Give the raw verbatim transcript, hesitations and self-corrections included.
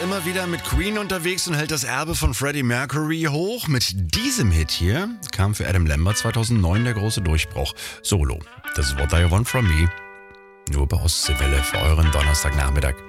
immer wieder mit Queen unterwegs und hält das Erbe von Freddie Mercury hoch. Mit diesem Hit hier kam für Adam Lambert zweitausendneun der große Durchbruch. Solo. Das ist What I Want From Me. Nur bei Ostseewelle für euren Donnerstagnachmittag.